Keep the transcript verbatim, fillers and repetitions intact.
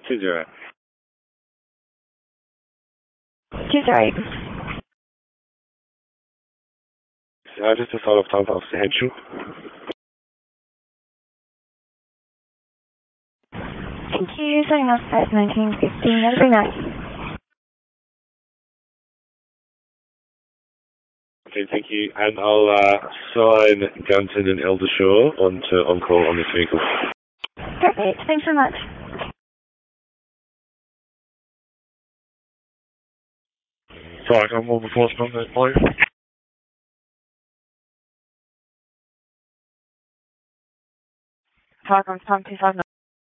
Two zero. Two zero. Uh, just a start off time for Officer Henshaw. Thank you. Signing off at nineteen fifteen. Have a great night. Okay, thank you. And I'll uh, sign Gunton and Eldershaw onto on-call on this vehicle. Perfect. Thanks so much. Sorry, I'm on before number five. Talk on Tom two five nine.